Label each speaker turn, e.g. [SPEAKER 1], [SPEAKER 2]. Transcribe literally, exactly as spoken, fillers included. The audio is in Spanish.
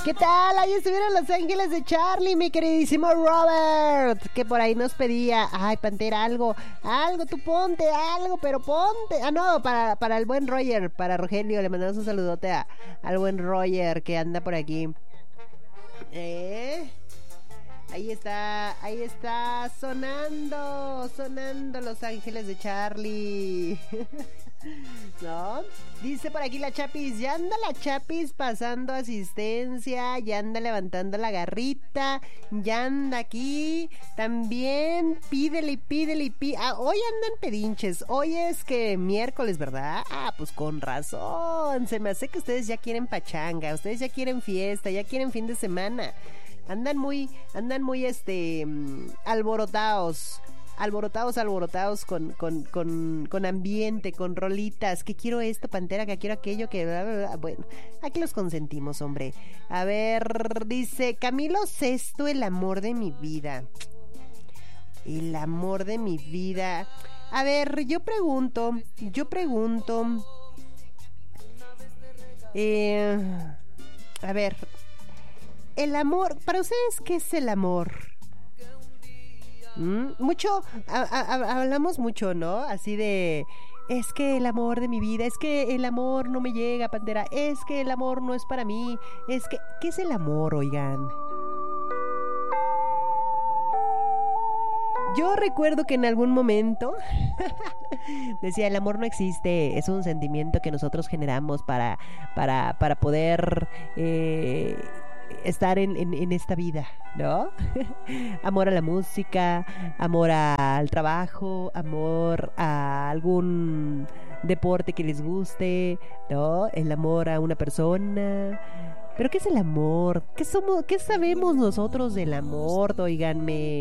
[SPEAKER 1] ¿Qué tal? Ahí estuvieron Los Ángeles de Charlie, mi queridísimo Robert, que por ahí nos pedía, ay, Pantera, algo, algo, tú ponte, algo, pero ponte. Ah, no, para, para el buen Roger, para Rogelio, le mandamos un saludote a, al buen Roger que anda por aquí. Eh... Ahí está, ahí está, sonando, sonando Los Ángeles de Charlie. ¿No? Dice por aquí la Chapis, ya anda la Chapis pasando asistencia, ya anda levantando la garrita, ya anda aquí, también pídele y pídele y pídele. Ah, hoy andan pedinches, hoy es que miércoles, ¿verdad? Ah, pues con razón, se me hace que ustedes ya quieren pachanga, ustedes ya quieren fiesta, ya quieren fin de semana. Andan muy, andan muy, este, alborotados, alborotados, alborotados con, con, con, con ambiente, con rolitas, que quiero esto, Pantera, que quiero aquello, que bla, bla, bla. Bueno, aquí los consentimos, hombre. A ver, dice Camilo Sesto, el amor de mi vida. El amor de mi vida. A ver, yo pregunto, yo pregunto, eh, a ver, el amor, para ustedes, ¿qué es el amor? ¿Mm? Mucho, a, a, hablamos mucho, ¿no? Así de, es que el amor de mi vida, es que el amor no me llega, Pantera, es que el amor no es para mí, es que, ¿qué es el amor, oigan? Yo recuerdo que en algún momento decía, el amor no existe, es un sentimiento que nosotros generamos para, para, para poder... Eh, estar en, en, en esta vida, ¿no? Amor a la música, amor a, al trabajo, amor a algún deporte que les guste, ¿no? El amor a una persona. ¿Pero qué es el amor? ¿Qué somos? ¿Qué sabemos nosotros del amor? Óiganme.